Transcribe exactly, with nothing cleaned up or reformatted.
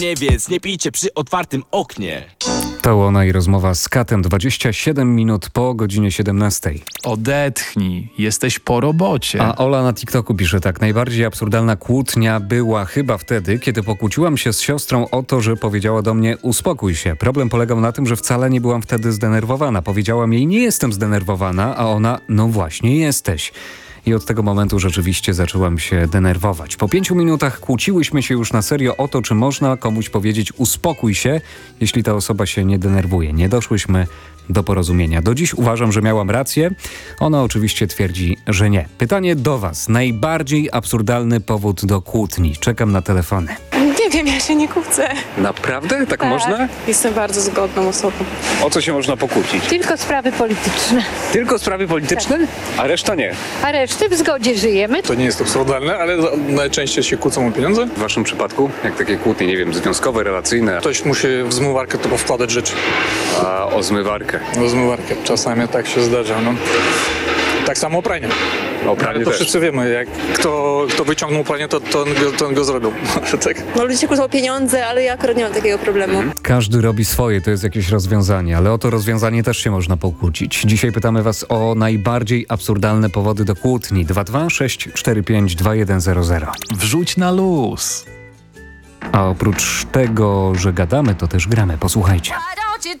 Nie, więc nie pijcie przy otwartym oknie. To ona i rozmowa z Katem dwadzieścia siedem minut po godzinie siedemnastej. Odetchnij, jesteś po robocie. A Ola na TikToku pisze tak. Najbardziej absurdalna kłótnia była chyba wtedy, kiedy pokłóciłam się z siostrą o to, że powiedziała do mnie uspokój się. Problem polegał na tym, że wcale nie byłam wtedy zdenerwowana. Powiedziałam jej nie jestem zdenerwowana, a ona no właśnie jesteś. I od tego momentu rzeczywiście zaczęłam się denerwować. Po pięciu minutach kłóciłyśmy się już na serio o to, czy można komuś powiedzieć uspokój się, jeśli ta osoba się nie denerwuje. Nie doszłyśmy do porozumienia. Do dziś uważam, że miałam rację. Ona oczywiście twierdzi, że nie. Pytanie do was. Najbardziej absurdalny powód do kłótni. Czekam na telefony. Nie wiem, ja się nie kłócę. Naprawdę? Tak, Tak. można? Jestem bardzo zgodną osobą. O co się można pokłócić? Tylko sprawy polityczne, Tylko sprawy polityczne? A reszta nie. a reszty w zgodzie żyjemy. To nie jest absurdalne, ale najczęściej się kłócą o pieniądze. W waszym przypadku? Jak takie kłótnie, nie wiem, związkowe, relacyjne? Ktoś musi w zmywarkę to powkładać rzeczy. A o zmywarkę. W zmywarkę. Czasami tak się zdarza, no. Tak samo pranie. O pranie Ale to też. wszyscy wiemy, jak kto, kto wyciągnął pranie, to, to, on go, to on go zrobił. Tak? No ludzie się kłócą o pieniądze, ale ja akurat nie mam takiego problemu. Każdy robi swoje, to jest jakieś rozwiązanie, ale o to rozwiązanie też się można pokłócić. Dzisiaj pytamy was o najbardziej absurdalne powody do kłótni. dwa dwa sześć cztery pięć dwa jeden zero zero. Wrzuć na luz. A oprócz tego, że gadamy, to też gramy. Posłuchajcie.